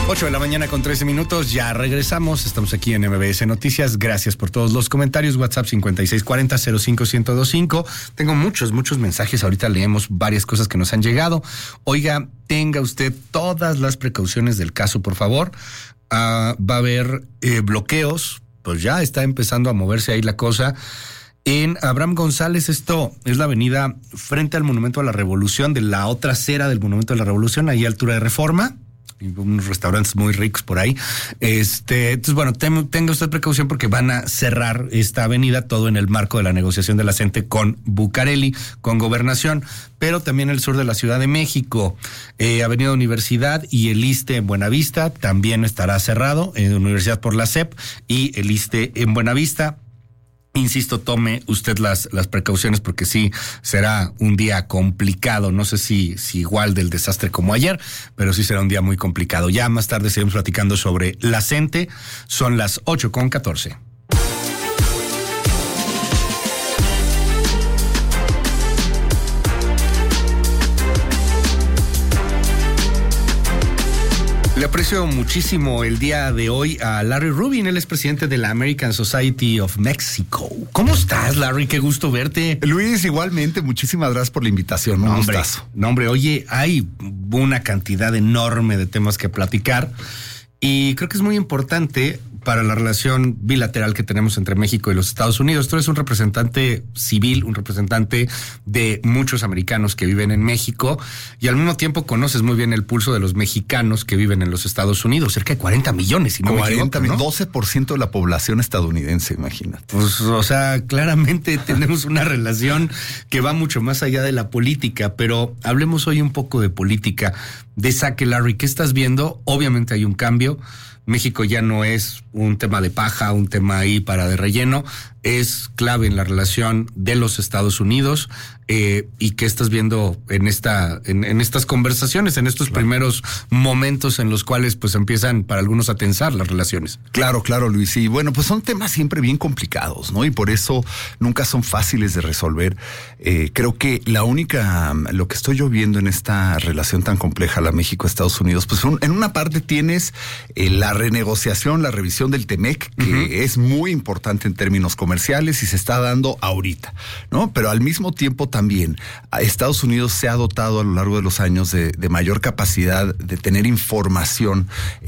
8 de la mañana con 13 minutos, ya regresamos, estamos aquí en MBS Noticias, gracias por todos los comentarios, WhatsApp 5640-051025, tengo muchos mensajes, ahorita leemos varias cosas que nos han llegado. Oiga, tenga usted todas las precauciones del caso, por favor, va a haber bloqueos, pues ya está empezando a moverse ahí la cosa. En Abraham González, esto es la avenida frente al Monumento a la Revolución, de la otra acera del Monumento a la Revolución, ahí a altura de Reforma. Unos restaurantes muy ricos por ahí. Entonces, bueno, tenga usted precaución porque van a cerrar esta avenida, todo en el marco de la negociación de la CENTE con Bucareli, con Gobernación, pero también el sur de la Ciudad de México, Avenida Universidad y el ISSSTE en Buenavista también estará cerrado, Universidad por la SEP y el ISSSTE en Buenavista. Insisto, tome usted las precauciones porque sí será un día complicado. No sé si igual del desastre como ayer, pero sí será un día muy complicado. Ya más tarde seguimos platicando sobre la CENTE. Son las 8:14. Le aprecio muchísimo el día de hoy a Larry Rubin, él es presidente de la American Society of Mexico. ¿Cómo estás, Larry? Qué gusto verte. Luis, igualmente, muchísimas gracias por la invitación. Un gustazo. No, hombre, oye, hay una cantidad enorme de temas que platicar y creo que es muy importante para la relación bilateral que tenemos entre México y los Estados Unidos. Tú eres un representante civil, un representante de muchos americanos que viven en México y al mismo tiempo conoces muy bien el pulso de los mexicanos que viven en los Estados Unidos, cerca de 40 millones, si no me equivoco, ¿no? 12% de la población estadounidense, imagínate. Pues, o sea, claramente tenemos una relación que va mucho más allá de la política, pero hablemos hoy un poco de política. De saque, Larry, ¿qué estás viendo? Obviamente hay un cambio. México ya no es un tema de paja, un tema ahí para de relleno, es clave en la relación de los Estados Unidos. ¿Y qué estás viendo en estas conversaciones, en estos primeros momentos en los cuales pues empiezan para algunos a tensar las relaciones? Claro, Luis. Y bueno, pues son temas siempre bien complicados, ¿no? Y por eso nunca son fáciles de resolver. Creo que lo que estoy yo viendo en esta relación tan compleja, la México-Estados Unidos, pues en una parte tienes la renegociación, la revisión del TEMEC, que es muy importante en términos comerciales y se está dando ahorita, ¿no? Pero al mismo tiempo también Estados Unidos se ha dotado a lo largo de los años de mayor capacidad de tener información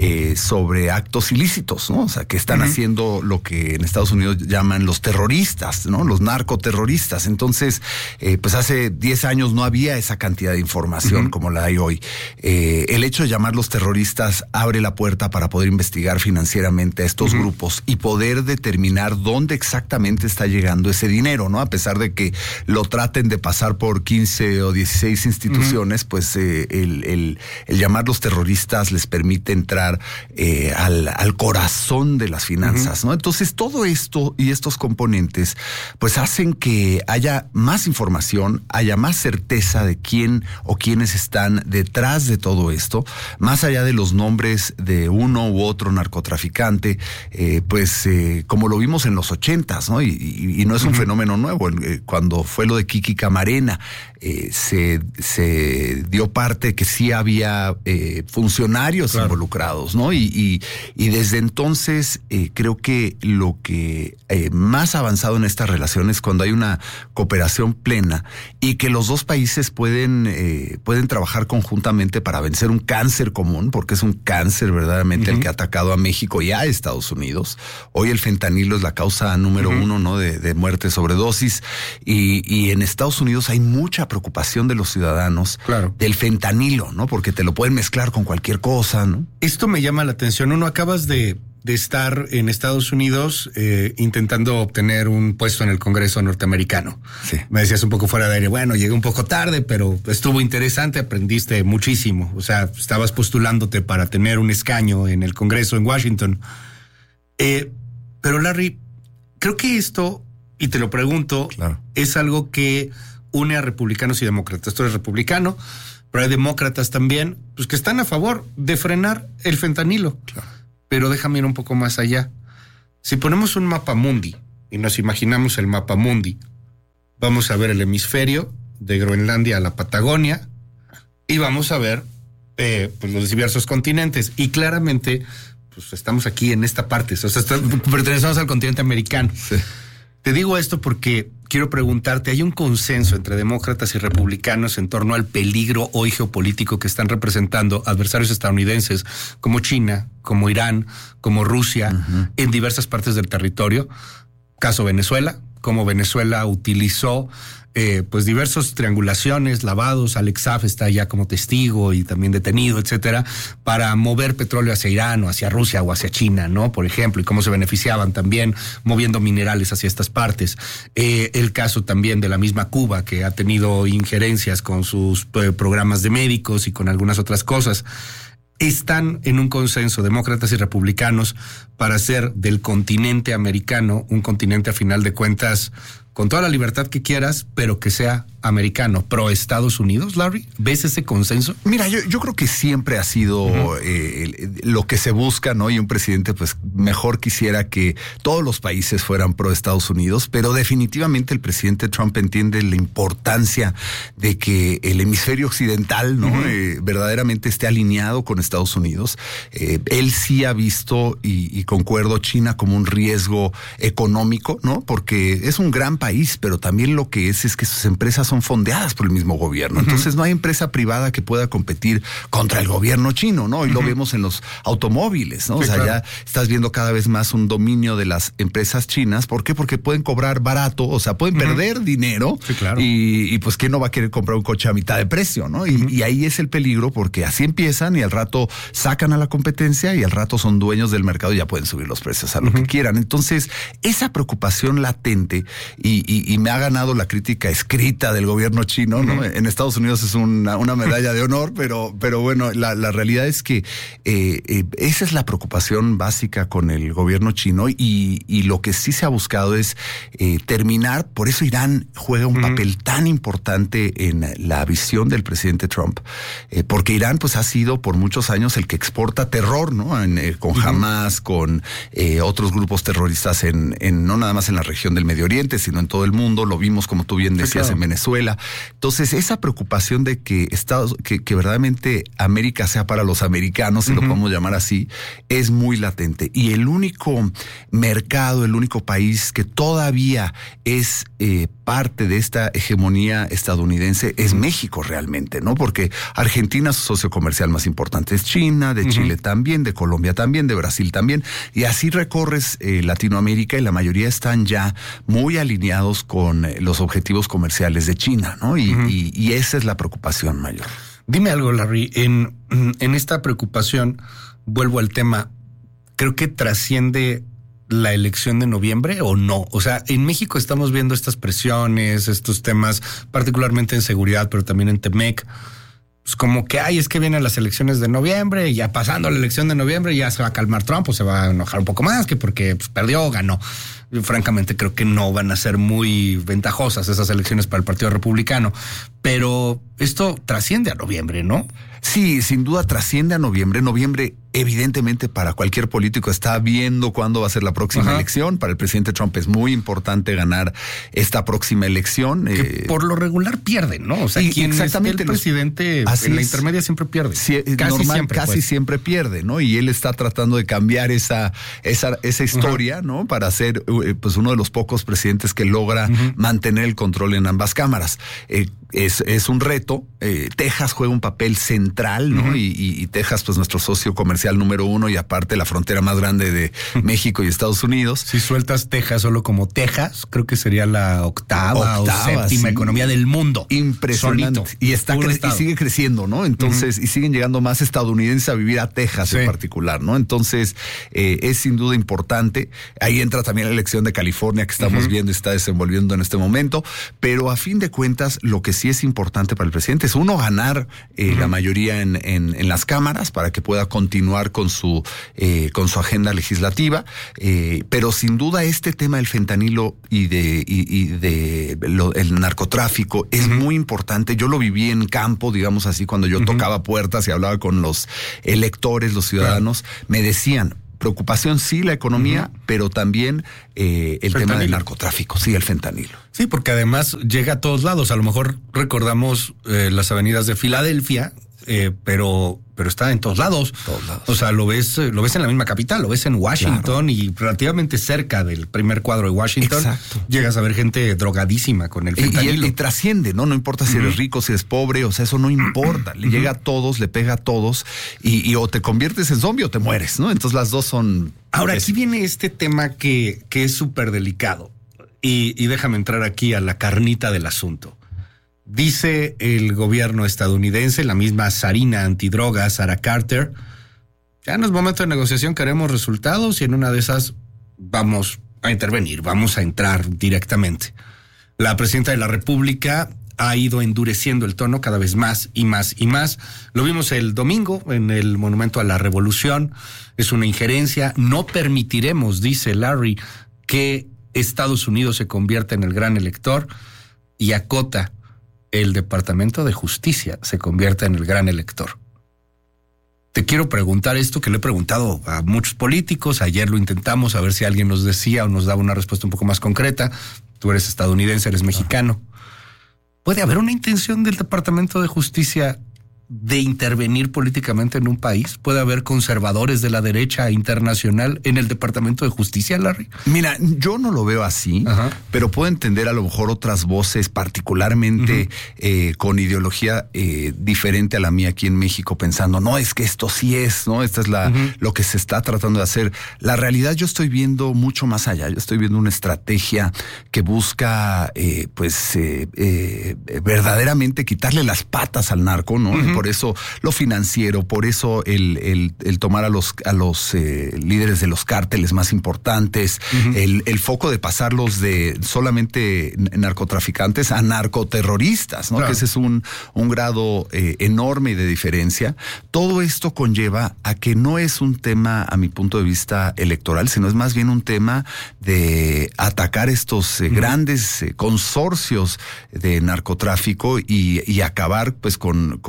sobre actos ilícitos, ¿no? O sea, que están haciendo lo que en Estados Unidos llaman los terroristas, ¿no? Los narcoterroristas. Entonces, pues hace 10 años no había esa cantidad de información como la hay hoy. El hecho de llamarlos terroristas abre la puerta para poder investigar financieramente a estos grupos y poder determinar dónde exactamente está llegando ese dinero, ¿no? A pesar de que lo traten de pasar por 15 o 16 instituciones, pues el llamarlos terroristas les permite entrar al corazón de las finanzas, ¿no? Entonces todo esto y estos componentes pues hacen que haya más información, haya más certeza de quién o quiénes están detrás de todo esto, más allá de los nombres de uno u otro narcotraficante, como lo vimos en los 80s, ¿no? Y no es un fenómeno nuevo. Cuando fue lo de Kiki Camarena, se dio parte que sí había funcionarios involucrados, ¿no? Y desde entonces creo que lo que más avanzado en esta relación es cuando hay una cooperación plena y que los dos países pueden trabajar conjuntamente para vencer un cáncer común, porque es un cáncer verdaderamente el que ha atacado a México y a Estados Unidos. Hoy el fentanilo es la causa número uno, ¿no? de muerte, sobredosis, y en Estados Unidos hay mucha preocupación de los ciudadanos del fentanilo, ¿no? Porque te lo pueden mezclar con cualquier cosa, ¿no? Esto me llama la atención. Uno, acabas de estar en Estados Unidos intentando obtener un puesto en el Congreso norteamericano. Sí. Me decías un poco fuera de aire, bueno, llegué un poco tarde, pero estuvo interesante, aprendiste muchísimo. O sea, estabas postulándote para tener un escaño en el Congreso en Washington. Pero Larry, creo que esto, y te lo pregunto, es algo que une a republicanos y demócratas. Tú eres republicano, pero hay demócratas también, pues que están a favor de frenar el fentanilo. Pero déjame ir un poco más allá. Si ponemos un mapa mundi y nos imaginamos el mapa mundi, vamos a ver el hemisferio de Groenlandia a la Patagonia y vamos a ver pues los diversos continentes. Y claramente, pues estamos aquí en esta parte, o sea, pertenecemos al continente americano. Sí. Te digo esto porque quiero preguntarte, ¿hay un consenso entre demócratas y republicanos en torno al peligro hoy geopolítico que están representando adversarios estadounidenses como China, como Irán, como Rusia, en diversas partes del territorio? Caso Venezuela, como Venezuela utilizó pues diversas triangulaciones, lavados. Alex Saab está ya como testigo y también detenido, etcétera, para mover petróleo hacia Irán o hacia Rusia o hacia China, ¿no? Por ejemplo, y cómo se beneficiaban también moviendo minerales hacia estas partes. El caso también de la misma Cuba, que ha tenido injerencias con sus programas de médicos y con algunas otras cosas. Están en un consenso demócratas y republicanos para hacer del continente americano un continente a final de cuentas con toda la libertad que quieras, pero que sea americano, pro Estados Unidos, Larry. ¿Ves ese consenso? Mira, yo creo que siempre ha sido lo que se busca, ¿no? Y un presidente, pues, mejor quisiera que todos los países fueran pro Estados Unidos, pero definitivamente el presidente Trump entiende la importancia de que el hemisferio occidental, ¿no? Verdaderamente esté alineado con Estados Unidos. Él sí ha visto, y concuerdo, China como un riesgo económico, ¿no? Porque es un gran país, pero también lo que es que sus empresas son fondeadas por el mismo gobierno. Entonces no hay empresa privada que pueda competir contra el gobierno chino, ¿no? Y lo vemos en los automóviles, ¿no? Sí, o sea, claro, ya estás viendo cada vez más un dominio de las empresas chinas. ¿Por qué? Porque pueden cobrar barato, o sea, pueden perder dinero. Sí, claro. Y pues ¿quién no va a querer comprar un coche a mitad de precio, ¿no? Y ahí es el peligro, porque así empiezan y al rato sacan a la competencia y al rato son dueños del mercado y ya pueden subir los precios a lo que quieran. Entonces, esa preocupación latente y me ha ganado la crítica escrita del gobierno chino, ¿no? En Estados Unidos es una medalla de honor, pero bueno, la realidad es que esa es la preocupación básica con el gobierno chino y lo que sí se ha buscado es terminar. Por eso Irán juega un papel tan importante en la visión del presidente Trump, porque Irán pues ha sido por muchos años el que exporta terror, ¿no? Con Hamas, con otros grupos terroristas no nada más en la región del Medio Oriente, sino en todo el mundo. Lo vimos, como tú bien decías, claro, en Venezuela. Entonces, esa preocupación de que que verdaderamente América sea para los americanos, si lo podemos llamar así, es muy latente. Y el único mercado, el único país que todavía es parte de esta hegemonía estadounidense es México realmente, ¿no? Porque Argentina, su socio comercial más importante es China, de Chile también, de Colombia también, de Brasil también, y así recorres Latinoamérica y la mayoría están ya muy alineados con los objetivos comerciales de China, ¿no? Y esa es la preocupación mayor. Dime algo, Larry, en esta preocupación, vuelvo al tema, creo que trasciende la elección de noviembre o no. O sea, en México estamos viendo estas presiones, estos temas, particularmente en seguridad, pero también en Temec. Pues como que, es que vienen las elecciones de noviembre y ya pasando la elección de noviembre ya se va a calmar Trump o se va a enojar un poco más, que porque pues, perdió o ganó. Yo, francamente, creo que no van a ser muy ventajosas esas elecciones para el Partido Republicano. Pero esto trasciende a noviembre, ¿no? Sí, sin duda trasciende a noviembre. Noviembre, evidentemente, para cualquier político está viendo cuándo va a ser la próxima elección. Para el presidente Trump es muy importante ganar esta próxima elección. Que por lo regular pierden, ¿no? O sea, quien exactamente es el presidente en la intermedia siempre pierde. Sí, casi siempre pierde, ¿no? Y él está tratando de cambiar esa historia, ¿no? Para ser pues uno de los pocos presidentes que logra mantener el control en ambas cámaras. Es un reto. Texas juega un papel central, ¿no? Y Texas, pues nuestro socio comercial número 1 y aparte la frontera más grande de México y Estados Unidos. Si sueltas Texas solo como Texas, creo que sería la octava o séptima economía del mundo. Impresionante. Solito, y sigue creciendo, ¿no? Entonces, y siguen llegando más estadounidenses a vivir a Texas en particular, ¿no? Entonces, es sin duda importante. Ahí entra también la elección de California que estamos viendo y está desenvolviendo en este momento. Pero a fin de cuentas, lo que sí es importante para el presidente es uno ganar la mayoría en las cámaras para que pueda continuar con su agenda legislativa, pero sin duda este tema del fentanilo y el narcotráfico es muy importante. Yo lo viví en campo, digamos así, cuando yo tocaba puertas y hablaba con los electores, los ciudadanos, me decían, preocupación sí la economía, pero también el tema del narcotráfico, sí, el fentanilo. Sí, porque además llega a todos lados. A lo mejor recordamos las avenidas de Filadelfia, pero está en todos lados. O sea, lo ves en la misma capital, lo ves en Washington, claro. Y relativamente cerca del primer cuadro de Washington. Exacto. Llegas a ver gente drogadísima con el fentanilo. Y trasciende, ¿no? No importa si eres rico, si eres pobre, o sea, eso no importa. Le llega a todos, le pega a todos y o te conviertes en zombie o te mueres, ¿no? Entonces las dos son... Ahora, aquí viene este tema que es súper delicado y déjame entrar aquí a la carnita del asunto. Dice el gobierno estadounidense, la misma Sarina antidroga, Sarah Carter, ya no es momento de negociación, queremos resultados y en una de esas vamos a intervenir, vamos a entrar directamente. La presidenta de la República ha ido endureciendo el tono cada vez más y más y más. Lo vimos el domingo en el Monumento a la Revolución. Es una injerencia. No permitiremos, dice Larry, que Estados Unidos se convierta en el gran elector, y acota: el Departamento de Justicia se convierta en el gran elector. Te quiero preguntar esto que le he preguntado a muchos políticos. Ayer lo intentamos a ver si alguien nos decía o nos daba una respuesta un poco más concreta. Tú eres estadounidense, eres mexicano. ¿Puede haber una intención del Departamento de Justicia de intervenir políticamente en un país? ¿Puede haber conservadores de la derecha internacional en el Departamento de Justicia, Larry? Mira, yo no lo veo así, pero puedo entender a lo mejor otras voces, particularmente con ideología diferente a la mía aquí en México, pensando, no, es que esto sí es, ¿no? Esta es lo que se está tratando de hacer. La realidad, yo estoy viendo mucho más allá. Yo estoy viendo una estrategia que busca, verdaderamente quitarle las patas al narco, ¿no? Por eso lo financiero, por eso el tomar a los líderes de los cárteles más importantes, el foco de pasarlos de solamente narcotraficantes a narcoterroristas, ¿no? Claro. Que ese es un grado enorme de diferencia. Todo esto conlleva a que no es un tema, a mi punto de vista, electoral, sino es más bien un tema de atacar estos grandes consorcios de narcotráfico y acabar pues con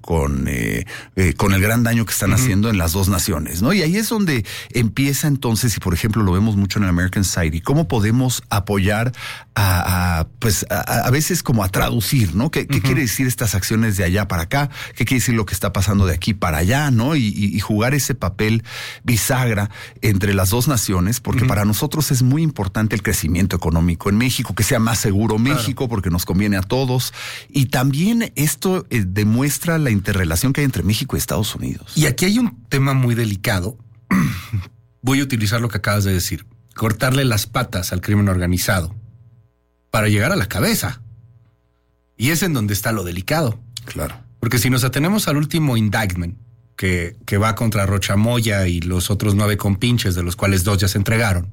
el gran daño que están haciendo en las dos naciones, ¿no? Y ahí es donde empieza entonces, y por ejemplo lo vemos mucho en el American Society, cómo podemos apoyar a veces como a traducir, ¿no? ¿Qué quiere decir estas acciones de allá para acá? ¿Qué quiere decir lo que está pasando de aquí para allá, ¿no? Y jugar ese papel bisagra entre las dos naciones, porque para nosotros es muy importante el crecimiento económico en México, que sea más seguro México, porque nos conviene a todos. Y también esto demuestra la interrelación que hay entre México y Estados Unidos. Y aquí hay un tema muy delicado. Voy a utilizar lo que acabas de decir: cortarle las patas al crimen organizado para llegar a la cabeza. Y es en donde está lo delicado. Claro. Porque si nos atenemos al último indictment que va contra Rocha Moya y los otros 9 compinches, de los cuales 2 ya se entregaron,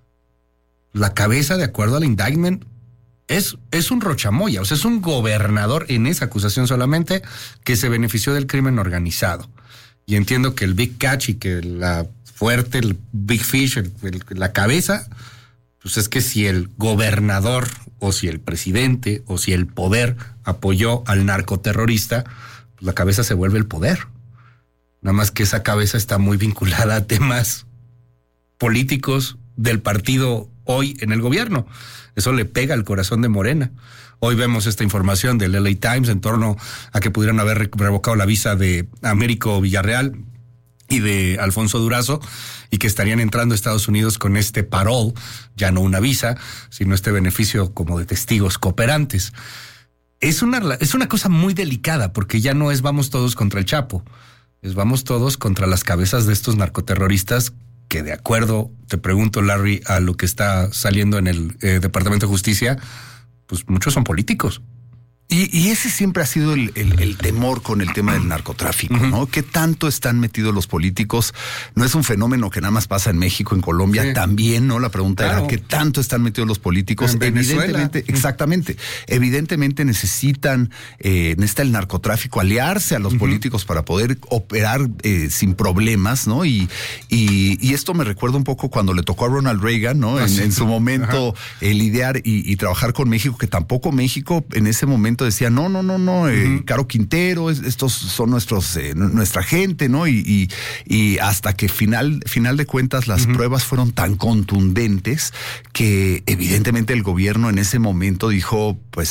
la cabeza, de acuerdo al indictment, es un Rocha Moya, o sea, es un gobernador en esa acusación solamente que se benefició del crimen organizado. Y entiendo que el Big Catch y que la fuerte, el Big Fish, la cabeza, pues es que si el gobernador o si el presidente o si el poder apoyó al narcoterrorista, pues la cabeza se vuelve el poder. Nada más que esa cabeza está muy vinculada a temas políticos del partido hoy en el gobierno. Eso le pega al corazón de Morena. Hoy vemos esta información del LA Times en torno a que pudieran haber revocado la visa de Américo Villarreal y de Alfonso Durazo, y que estarían entrando a Estados Unidos con este parole, ya no una visa, sino este beneficio como de testigos cooperantes. Es una cosa muy delicada, porque ya no es vamos todos contra el Chapo, es vamos todos contra las cabezas de estos narcoterroristas que, de acuerdo, te pregunto, Larry, a lo que está saliendo en el Departamento de Justicia, pues muchos son políticos. Y ese siempre ha sido el temor con el tema del narcotráfico, ¿no? ¿Qué tanto están metidos los políticos? No es un fenómeno que nada más pasa en México, en Colombia también, ¿no? La pregunta era, ¿qué tanto están metidos los políticos? En Evidentemente, exactamente. Evidentemente necesita el narcotráfico aliarse a los políticos para poder operar sin problemas, ¿no? Y esto me recuerda un poco cuando le tocó a Ronald Reagan, ¿no? En su momento lidiar y trabajar con México, que tampoco México en ese momento decía, no, Caro Quintero, estos son nuestra gente, ¿no? Y hasta que final de cuentas las pruebas fueron tan contundentes que evidentemente el gobierno en ese momento dijo, pues